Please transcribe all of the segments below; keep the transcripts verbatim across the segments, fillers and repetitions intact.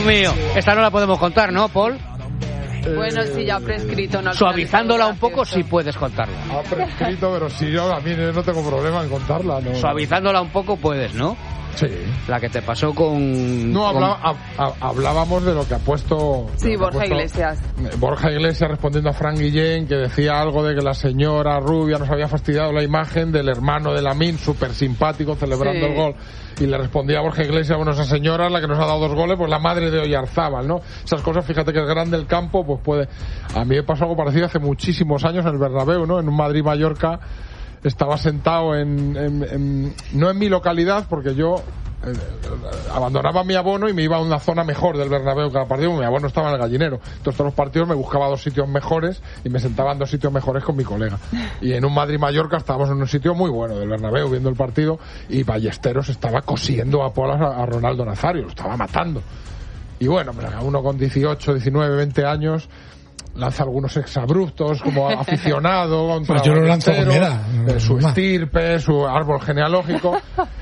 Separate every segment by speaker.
Speaker 1: Dios mío. Esta no la podemos contar, ¿no, Paul?
Speaker 2: Bueno, si ya prescrito, no.
Speaker 1: Suavizándola un poco, sí puedes contarla.
Speaker 3: Ha prescrito, pero si yo a mí no tengo problema en contarla. No.
Speaker 1: Suavizándola un poco puedes, ¿no?
Speaker 3: Sí.
Speaker 1: La que te pasó con...
Speaker 3: No,
Speaker 1: con...
Speaker 3: habla, a, a, hablábamos de lo que ha puesto...
Speaker 2: Sí, Borja
Speaker 3: puesto,
Speaker 2: Iglesias.
Speaker 3: Borja Iglesias respondiendo a Fran Guillén, que decía algo de que la señora rubia nos había fastidiado la imagen del hermano de Lamine, súper simpático, celebrando sí. el gol. Y le respondía a Borja Iglesias, bueno, esa señora, la que nos ha dado dos goles, pues la madre de Oyarzábal, ¿no? Esas cosas, fíjate que es grande el campo, pues puede... A mí me pasó algo parecido hace muchísimos años en el Bernabéu, ¿no? En un Madrid-Mallorca estaba sentado en, en, en... no en mi localidad, porque yo... Eh, abandonaba mi abono y me iba a una zona mejor del Bernabéu cada partido. Mi abono estaba en el Gallinero, entonces todos los partidos me buscaba dos sitios mejores y me sentaba en dos sitios mejores con mi colega. Y en un Madrid-Mallorca estábamos en un sitio muy bueno del Bernabéu viendo el partido y Ballesteros estaba cosiendo a polas a, a Ronaldo Nazario, lo estaba matando. Y bueno, uno con dieciocho, diecinueve, veinte años lanza algunos exabruptos como aficionado contra
Speaker 4: pues yo lo lanzo con edad,
Speaker 3: de su estirpe, su árbol genealógico.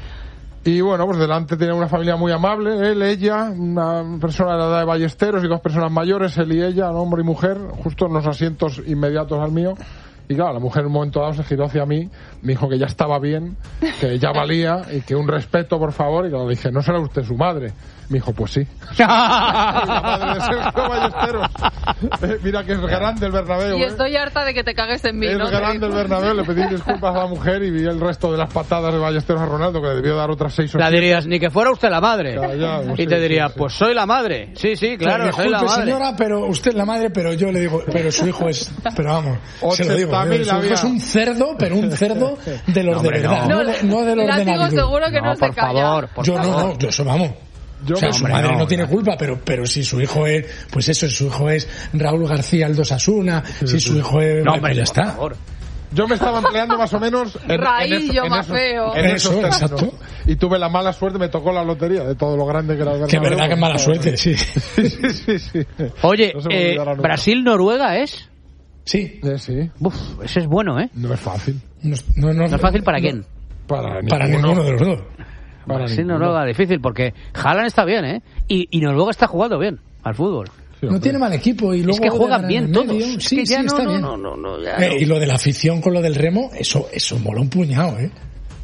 Speaker 3: Y bueno, pues delante tiene una familia muy amable, él, ella, una persona de la edad de Ballesteros y dos personas mayores, él y ella, hombre y mujer, justo en los asientos inmediatos al mío. Y claro, la mujer en un momento dado se giró hacia mí, me dijo que ya estaba bien, que ya valía y que un respeto, por favor. Y claro, le dije, ¿no será usted su madre? Me dijo, pues sí. La madre de Sergio Ballesteros. Eh, mira que es grande el Bernabéu.
Speaker 2: Y estoy ¿eh? harta de que te cagues en mí,
Speaker 3: es
Speaker 2: ¿no?
Speaker 3: Es grande el Bernabéu, le pedí disculpas a la mujer y vi el resto de las patadas de Ballesteros a Ronaldo, que le debió dar otras seis o
Speaker 1: La dirías, ni que fuera usted la madre.
Speaker 3: Ya, ya, pues
Speaker 1: y
Speaker 3: sí,
Speaker 1: te diría,
Speaker 3: sí, sí.
Speaker 1: pues soy la madre. Sí, sí, claro,
Speaker 4: pero,
Speaker 1: soy la madre.
Speaker 4: Señora, pero usted es la madre, pero yo le digo, pero su hijo es... Pero vamos, se lo digo, su hijo es un cerdo, pero un cerdo de los no, de verdad, no, no, de, no de los de Navidad.
Speaker 2: Seguro que no,
Speaker 1: no
Speaker 2: se
Speaker 1: por
Speaker 2: calla.
Speaker 1: favor, por
Speaker 4: yo
Speaker 1: favor.
Speaker 4: no, no, yo eso vamos. Yo, o sea, su madre no, no tiene culpa, pero pero si su hijo es, pues eso, su hijo es Raúl García el dos Asuna, sí, si su hijo es,
Speaker 1: no, hombre,
Speaker 4: pues ya está.
Speaker 1: Favor.
Speaker 3: Yo me estaba empleando más o menos en,
Speaker 2: Raíl,
Speaker 3: en, eso,
Speaker 2: yo
Speaker 3: en,
Speaker 2: más
Speaker 3: esos,
Speaker 2: feo.
Speaker 3: en esos
Speaker 4: eso,
Speaker 3: términos.
Speaker 4: Exacto.
Speaker 3: Y tuve la mala suerte, me tocó la lotería de todo lo grande que era el Bernabéu.
Speaker 4: Que verdad que es mala suerte, sí.
Speaker 3: sí, sí, sí.
Speaker 1: Oye, no eh, Brasil-Noruega es...
Speaker 4: Sí.
Speaker 3: Eh, sí.
Speaker 1: Uf, ese es bueno, ¿eh?
Speaker 3: No es fácil.
Speaker 4: No, no, no,
Speaker 1: ¿No es fácil para
Speaker 4: no,
Speaker 1: quién?
Speaker 3: Para,
Speaker 4: para ninguno de los dos.
Speaker 1: Brasil-Noruega difícil, porque Haaland está bien, ¿eh? Y, y Noruega está jugando bien al fútbol.
Speaker 4: Sí, no tiene mal equipo y luego
Speaker 1: es que juegan bien todos.
Speaker 4: Sí,
Speaker 1: es que
Speaker 4: sí,
Speaker 1: ya
Speaker 4: está
Speaker 1: no,
Speaker 4: bien.
Speaker 1: No, no, no, ya
Speaker 4: eh,
Speaker 1: no.
Speaker 4: Y lo de la afición con lo del remo, eso eso mola un puñado, ¿eh?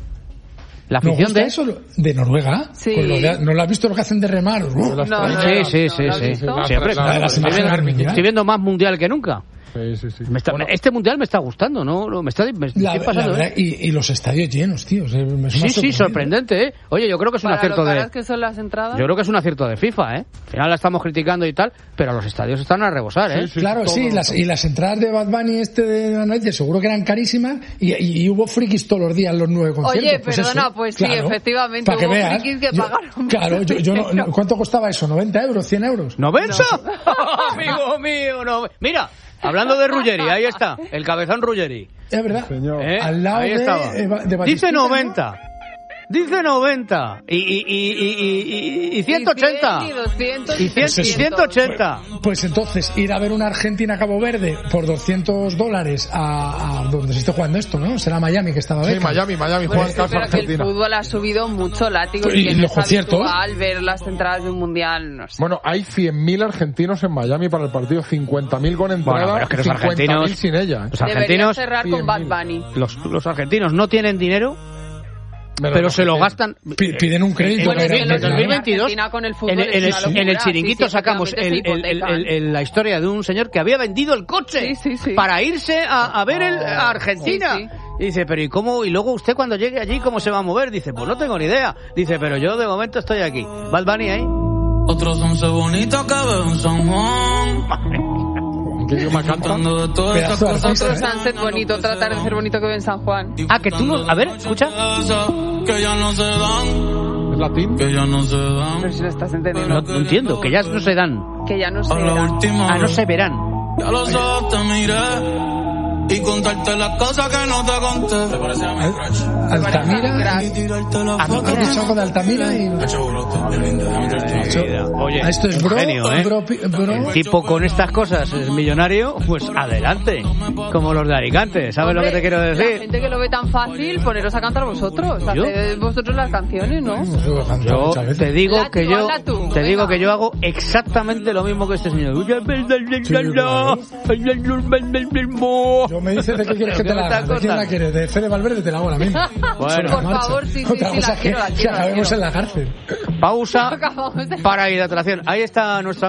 Speaker 1: ¿La afición de
Speaker 4: eso de Noruega?
Speaker 2: Sí.
Speaker 4: Con lo de, ¿no lo has visto lo que hacen de remar?
Speaker 2: No, no,
Speaker 1: sí, sí, sí,
Speaker 2: no,
Speaker 1: sí.
Speaker 2: sí.
Speaker 1: sí. Siempre, claro.
Speaker 4: La,
Speaker 1: Estoy viendo, estoy viendo más mundial que nunca.
Speaker 3: Sí, sí, sí.
Speaker 1: Me está, bueno, este mundial me está gustando, ¿no? Me está, me
Speaker 4: la,
Speaker 1: estoy pasando,
Speaker 4: la verdad,
Speaker 1: ¿eh?
Speaker 4: y, y los estadios llenos, tío. O sea, me
Speaker 1: sí, sí, sorprendente, ¿eh? Oye, yo creo que es un
Speaker 2: Para
Speaker 1: acierto
Speaker 2: lo
Speaker 1: de...
Speaker 2: caras que son las entradas.
Speaker 1: Yo creo que es un acierto de FIFA, ¿eh? Al final la estamos criticando y tal, pero los estadios están a rebosar, ¿eh?
Speaker 3: Sí, sí,
Speaker 4: claro,
Speaker 3: todo,
Speaker 4: sí,
Speaker 3: todo.
Speaker 4: Las, y las entradas de Bad Bunny este de la noche seguro que eran carísimas y, y, y hubo frikis todos los días en los nueve conciertos.
Speaker 2: Oye,
Speaker 4: pues
Speaker 2: perdona,
Speaker 4: eso,
Speaker 2: pues sí,
Speaker 4: claro,
Speaker 2: efectivamente,
Speaker 4: para que
Speaker 2: hubo
Speaker 4: veas,
Speaker 2: frikis que
Speaker 4: yo,
Speaker 2: pagaron.
Speaker 4: Claro, yo, yo no, no, ¿cuánto costaba eso? ¿noventa euros? ¿cien euros?
Speaker 1: ¿noventa? No. Amigo mío, no. Mira, hablando de Ruggeri, ahí está, el cabezón Ruggeri.
Speaker 4: Es verdad.
Speaker 3: Señor.
Speaker 1: ¿Eh?
Speaker 4: Al lado
Speaker 1: ahí
Speaker 4: de,
Speaker 1: estaba.
Speaker 4: de, de
Speaker 1: Dice
Speaker 4: Batistita,
Speaker 1: noventa.
Speaker 4: ¿no?
Speaker 1: Dice noventa. Y, y, y, y, y, y ciento ochenta.
Speaker 2: Y doscientos.
Speaker 1: Y, cien,
Speaker 4: Pues
Speaker 1: y
Speaker 4: eso.
Speaker 1: ciento ochenta.
Speaker 4: Pues entonces, ir a ver una Argentina-Cabo Verde por doscientos dólares a, a donde se esté jugando esto, ¿no? Será Miami que estaba
Speaker 3: Sí,
Speaker 4: Beckham.
Speaker 3: Miami, Miami,
Speaker 2: Pues
Speaker 3: juega en
Speaker 2: sí,
Speaker 3: casa
Speaker 2: pero que el
Speaker 3: Argentina.
Speaker 2: fútbol ha subido mucho látigo
Speaker 4: Y
Speaker 2: y, que
Speaker 4: los
Speaker 2: no es
Speaker 4: conciertos.
Speaker 2: habitual ver las entradas de un mundial, no sé.
Speaker 3: Bueno, hay cien mil argentinos en Miami para el partido, cincuenta mil con entrada,
Speaker 1: Bueno, pero es que los
Speaker 3: cincuenta mil
Speaker 1: argentinos...
Speaker 3: sin ella.
Speaker 1: Los
Speaker 2: Debería
Speaker 1: argentinos...
Speaker 2: cerrar con Bad Bunny.
Speaker 1: Los, los argentinos no tienen dinero,
Speaker 3: Menos
Speaker 1: pero
Speaker 3: los
Speaker 1: se lo
Speaker 3: argentinos.
Speaker 1: gastan...
Speaker 4: P- piden un crédito.
Speaker 1: En
Speaker 2: Bueno, es
Speaker 1: el
Speaker 2: que
Speaker 1: en
Speaker 2: lo
Speaker 1: el
Speaker 2: que
Speaker 1: dos mil veintidós,
Speaker 2: Argentina con el fútbol
Speaker 1: en el,
Speaker 2: es
Speaker 1: en el-
Speaker 2: una locura.
Speaker 1: en el chiringuito
Speaker 2: Sí, sí,
Speaker 1: sacamos el,
Speaker 2: efectivamente
Speaker 1: el-
Speaker 2: se
Speaker 1: el- el- el- la historia de un señor que había vendido el coche
Speaker 2: Sí, sí, sí.
Speaker 1: para irse a, a ver el, a Argentina.
Speaker 2: Sí, sí.
Speaker 1: Y dice, pero ¿y cómo? Y luego usted cuando llegue allí, ¿cómo se va a mover? Dice, pues no tengo ni idea. Dice, pero yo de momento estoy aquí. Bad Bunny ahí.
Speaker 5: Otros once bonitos que veo en San Juan.
Speaker 3: ¿En qué idioma canta?
Speaker 5: Cantando de todas esas
Speaker 4: Pedazo de
Speaker 5: cosas.
Speaker 4: artista,
Speaker 2: Otro
Speaker 4: ¿eh?
Speaker 2: sunset bonito, otro atardecer bonito que ve en San Juan.
Speaker 1: Ah, que tú no... A ver, escucha.
Speaker 5: Que ya no se dan.
Speaker 3: ¿Es latín?
Speaker 5: Que ya no se dan.
Speaker 2: Pero si lo estás entendiendo.
Speaker 1: No, no entiendo, que ya no se dan.
Speaker 2: Que ya no se
Speaker 5: A la
Speaker 2: verá.
Speaker 5: última
Speaker 1: Ah, no
Speaker 5: vez.
Speaker 1: se verán.
Speaker 5: Ya los ojos te miré. Y contarte las cosas que no te conté. Te parece a mi crush.
Speaker 4: Altamira.
Speaker 5: Y tirarte la
Speaker 4: ¿Has
Speaker 5: foto.
Speaker 4: dicho algo de Altamira? Y...
Speaker 1: Oye,
Speaker 4: Ah, esto es bro,
Speaker 1: un genio, ¿eh?
Speaker 4: bro, pi- bro.
Speaker 1: El tipo con estas cosas es millonario, pues adelante. Como los de Alicante, ¿sabes lo que te quiero
Speaker 2: La
Speaker 1: decir?
Speaker 2: gente que lo ve tan fácil, poneros a cantar vosotros.
Speaker 1: ¿Yo?
Speaker 2: Haced vosotros las canciones, ¿no?
Speaker 4: Yo he cantado
Speaker 1: Yo
Speaker 4: muchas veces.
Speaker 1: te digo
Speaker 2: Hazla
Speaker 1: que
Speaker 2: tú,
Speaker 1: yo
Speaker 2: hazla tú.
Speaker 1: Te Venga. digo que yo hago exactamente lo mismo que este señor. Sí,
Speaker 4: yo me dices de qué quieres que te la haga. ¿De quién la quieres? ¿De Fede Valverde? Te la hago ahora mismo.
Speaker 1: Bueno,
Speaker 2: por favor, sí, sí,
Speaker 4: Otra
Speaker 2: sí,
Speaker 4: cosa
Speaker 2: la
Speaker 4: que,
Speaker 2: quiero, la
Speaker 4: que
Speaker 2: quiero,
Speaker 4: acabemos
Speaker 2: la
Speaker 4: en la cárcel.
Speaker 1: Pausa para hidratación. Ahí está nuestra